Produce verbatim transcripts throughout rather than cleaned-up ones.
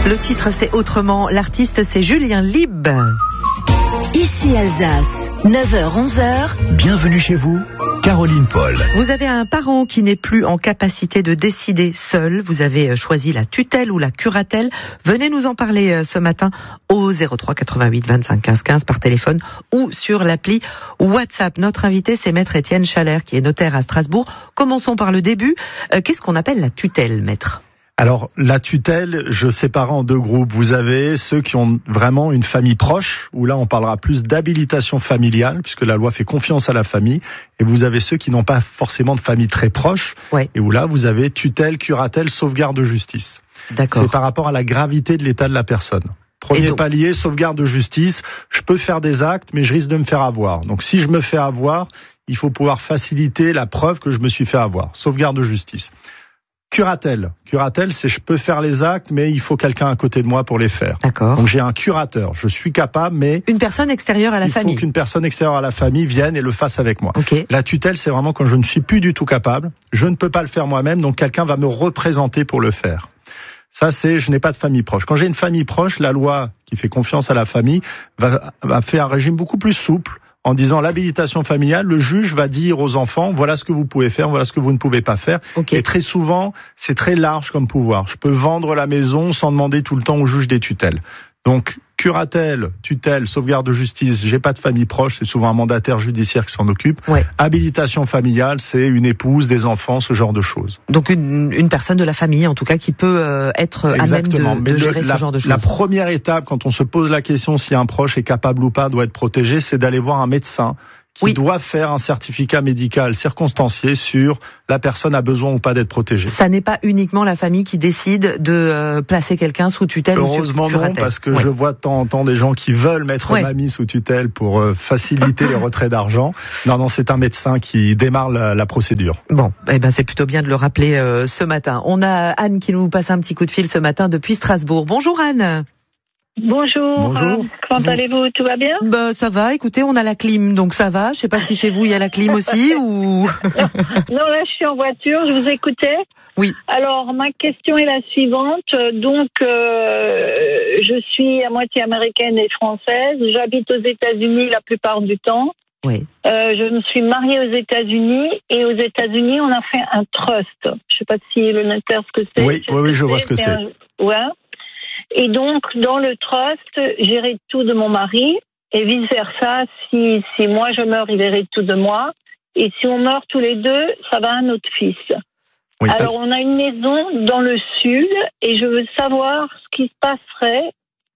Le titre, c'est Autrement. L'artiste, c'est Julien Lieb. Ici Alsace, neuf heures onze heures. Bienvenue chez vous, Caroline Paul. Vous avez un parent qui n'est plus en capacité de décider seul. Vous avez choisi la tutelle ou la curatelle. Venez nous en parler ce matin au zéro trois quatre-vingt-huit vingt-cinq quinze quinze par téléphone ou sur l'appli WhatsApp. Notre invité, c'est Maître Étienne Chalère, qui est notaire à Strasbourg. Commençons par le début. Euh, qu'est-ce qu'on appelle la tutelle, maître ? Alors, la tutelle, je sépare en deux groupes. Vous avez ceux qui ont vraiment une famille proche, où là, on parlera plus d'habilitation familiale, puisque la loi fait confiance à la famille. Et vous avez ceux qui n'ont pas forcément de famille très proche, ouais. Et où là, vous avez tutelle, curatelle, sauvegarde de justice. D'accord. C'est par rapport à la gravité de l'état de la personne. Premier donc... palier, sauvegarde de justice. Je peux faire des actes, mais je risque de me faire avoir. Donc, si je me fais avoir, il faut pouvoir faciliter la preuve que je me suis fait avoir. Sauvegarde de justice. Curatelle. Curatelle, c'est je peux faire les actes, mais il faut quelqu'un à côté de moi pour les faire. D'accord. Donc j'ai un curateur. Je suis capable, mais... Une personne extérieure à la il famille. Il faut qu'une personne extérieure à la famille vienne et le fasse avec moi. Okay. La tutelle, c'est vraiment quand je ne suis plus du tout capable. Je ne peux pas le faire moi-même, donc quelqu'un va me représenter pour le faire. Ça, c'est je n'ai pas de famille proche. Quand j'ai une famille proche, la loi qui fait confiance à la famille va, va faire un régime beaucoup plus souple. En disant l'habilitation familiale, le juge va dire aux enfants, voilà ce que vous pouvez faire, voilà ce que vous ne pouvez pas faire. Okay. Et très souvent, c'est très large comme pouvoir. Je peux vendre la maison sans demander tout le temps au juge des tutelles. Donc, curatelle, tutelle, sauvegarde de justice, j'ai pas de famille proche, c'est souvent un mandataire judiciaire qui s'en occupe. Ouais. Habilitation familiale, c'est une épouse, des enfants, ce genre de choses. Donc une, une personne de la famille, en tout cas, qui peut euh, être Exactement. à même de, de gérer la, ce genre de choses. La première étape, quand on se pose la question si un proche est capable ou pas, doit être protégé, c'est d'aller voir un médecin qui oui. doit faire un certificat médical circonstancié sur la personne a besoin ou pas d'être protégée. Ça n'est pas uniquement la famille qui décide de euh, placer quelqu'un sous tutelle. Heureusement ou sur non, parce que oui. je vois de temps en temps des gens qui veulent mettre ouais. mamie sous tutelle pour euh, faciliter les retraits d'argent. Non, non, c'est un médecin qui démarre la, la procédure. Bon, eh ben c'est plutôt bien de le rappeler euh, ce matin. On a Anne qui nous passe un petit coup de fil ce matin depuis Strasbourg. Bonjour Anne. Bonjour. Bonjour. Euh, comment vous... allez-vous? Tout va bien? Bah ça va. Écoutez, on a la clim, donc ça va. Je sais pas si chez vous il y a la clim aussi ou. non, non, là je suis en voiture. Je vous écoutais. Oui. Alors ma question est la suivante. Donc euh, je suis à moitié américaine et française. J'habite aux États-Unis la plupart du temps. Oui. Euh, je me suis mariée aux États-Unis et aux États-Unis on a fait un trust. Je sais pas si le notaire ce que c'est. Oui, oui, oui, je vois ce que c'est. Un... Ouais. Et donc, dans le trust, j'hérite tout de mon mari, et vice-versa, si, si moi je meurs, il hérite tout de moi, et si on meurt tous les deux, ça va à notre fils. Oui, Alors, on a une maison dans le sud, et je veux savoir ce qui se passerait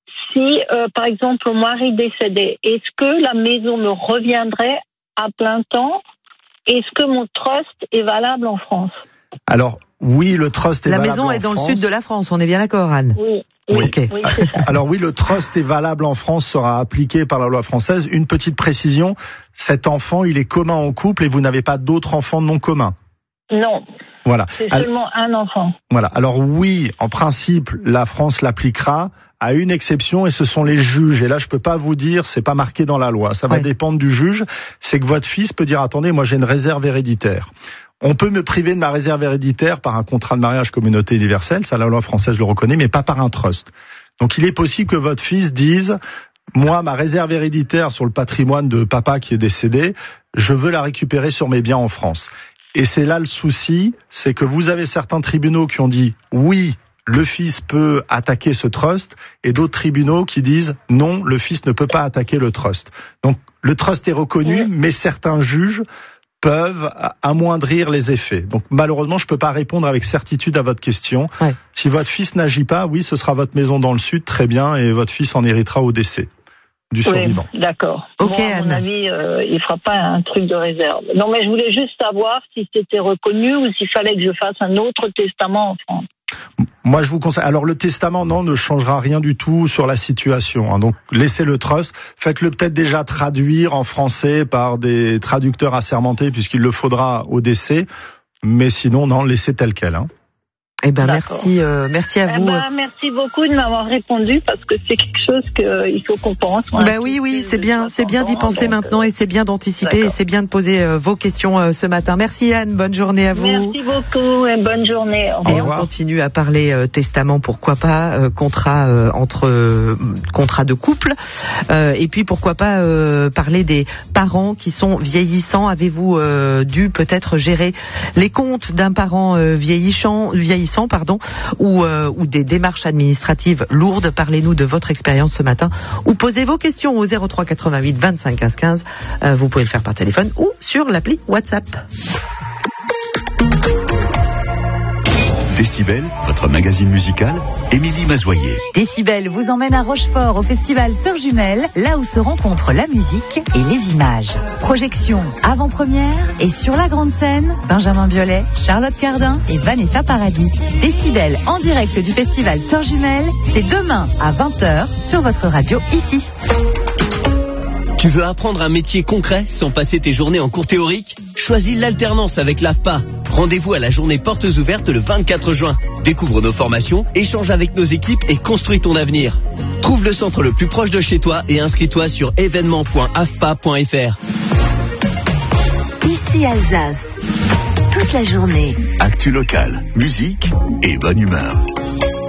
si, euh, par exemple, mon mari décédait. Est-ce que la maison me reviendrait à plein temps? Est-ce que mon trust est valable en France? Alors, oui, le trust est la valable maison en est dans France. le sud de la France, on est bien d'accord, Anne? Oui. Oui. Okay. oui c'est ça. Alors oui, le trust est valable en France, sera appliqué par la loi française. Une petite précision, cet enfant, il est commun au couple et vous n'avez pas d'autres enfants non communs. Non. Voilà. C'est Alors, seulement un enfant. Voilà. Alors oui, en principe, la France l'appliquera à une exception et ce sont les juges. Et là, je peux pas vous dire, c'est pas marqué dans la loi. Ça va ouais. dépendre du juge. C'est que votre fils peut dire, attendez, moi j'ai une réserve héréditaire. On peut me priver de ma réserve héréditaire par un contrat de mariage communauté universelle, ça la loi française le reconnaît, mais pas par un trust. Donc il est possible que votre fils dise, moi ma réserve héréditaire sur le patrimoine de papa qui est décédé, je veux la récupérer sur mes biens en France. Et c'est là le souci, c'est que vous avez certains tribunaux qui ont dit oui, le fils peut attaquer ce trust, et d'autres tribunaux qui disent non, le fils ne peut pas attaquer le trust. Donc le trust est reconnu, oui. mais certains juges peuvent amoindrir les effets. Donc malheureusement, je peux pas répondre avec certitude à votre question. Ouais. Si votre fils n'agit pas, oui, ce sera votre maison dans le sud, très bien, et votre fils en héritera au décès du survivant. Oui, d'accord. Ok, Moi, à mon Anne. avis, euh, il fera pas un truc de réserve. Non, mais je voulais juste savoir si c'était reconnu ou s'il fallait que je fasse un autre testament en France. Moi, je vous conseille. Alors, le testament, non, ne changera rien du tout sur la situation. Hein. Donc, laissez le trust. Faites-le peut-être déjà traduire en français par des traducteurs assermentés, puisqu'il le faudra au décès. Mais sinon, non, laissez tel quel. Hein. Eh ben D'accord. merci, euh, merci à Eh vous. ben, merci beaucoup de m'avoir répondu parce que c'est quelque chose qu'il faut qu'on pense. Ben oui, oui, c'est bien, c'est bien d'y penser donc, maintenant et c'est bien d'anticiper d'accord. et c'est bien de poser euh, vos questions euh, ce matin. Merci Anne, bonne journée à vous. Merci beaucoup et bonne journée. Au Et revoir. on continue à parler euh, testament, pourquoi pas, euh, contrat euh, entre euh, contrat de couple, euh, et puis pourquoi pas euh, parler des parents qui sont vieillissants. Avez-vous euh, dû peut-être gérer les comptes d'un parent euh, vieillissant, vieillissant, pardon, ou euh, ou des démarches administratives lourdes? Parlez-nous de votre expérience ce matin, ou posez vos questions au zéro trois quatre-vingt-huit vingt-cinq quinze quinze. Euh, vous pouvez le faire par téléphone ou sur l'appli WhatsApp. Décibel, votre magazine musical, Émilie Mazoyer. Décibel vous emmène à Rochefort au festival Sœurs Jumelles, là où se rencontrent la musique et les images. Projection avant-première et sur la grande scène, Benjamin Biolay, Charlotte Cardin et Vanessa Paradis. Décibel en direct du festival Sœurs Jumelles, c'est demain à vingt heures sur votre radio ici. Tu veux apprendre un métier concret sans passer tes journées en cours théoriques? Choisis l'alternance avec l'A F P A. Rendez-vous à la journée portes ouvertes le vingt-quatre juin. Découvre nos formations, échange avec nos équipes et construis ton avenir. Trouve le centre le plus proche de chez toi et inscris-toi sur événement point a f p a point f r. Ici Alsace. Toute la journée. Actu locale, musique et bonne humeur.